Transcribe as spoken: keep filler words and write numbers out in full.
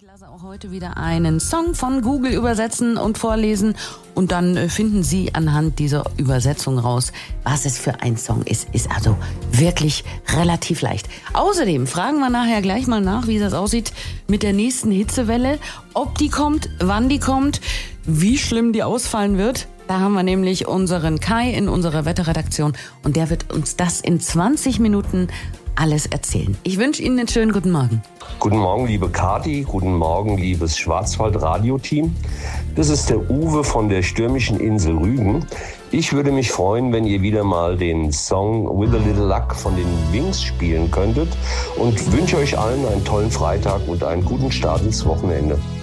Ich lasse auch heute wieder einen Song von Google übersetzen und vorlesen und dann äh, finden Sie anhand dieser Übersetzung raus, was es für ein Song ist. Ist also wirklich relativ leicht. Außerdem fragen wir nachher gleich mal nach, wie das aussieht mit der nächsten Hitzewelle, ob die kommt, wann die kommt, wie schlimm die ausfallen wird. Da haben wir nämlich unseren Kai in unserer Wetterredaktion und der wird uns das in zwanzig Minuten alles erzählen. Ich wünsche Ihnen einen schönen guten Morgen. Guten Morgen, liebe Kati. Guten Morgen, liebes Schwarzwald-Radio-Team. Das ist der Uwe von der stürmischen Insel Rügen. Ich würde mich freuen, wenn ihr wieder mal den Song With a Little Luck von den Wings spielen könntet und wünsche euch allen einen tollen Freitag und einen guten Start ins Wochenende.